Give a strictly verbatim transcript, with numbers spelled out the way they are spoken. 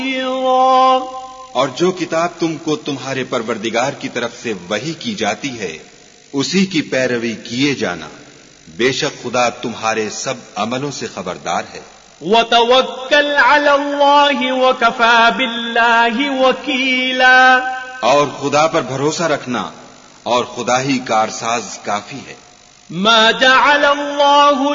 और जो किताब तुमको तुम्हारे परवरदिगार की तरफ से वही की जाती है उसी की पैरवी किए जाना। बेशक खुदा तुम्हारे सब अमलों से खबरदार है। वतवक्कल अलल्लाहि वकफा बिल्लाहि वकीला, और खुदा पर भरोसा रखना और खुदा ही कारसाज काफी है। मा जअल अल्लाहु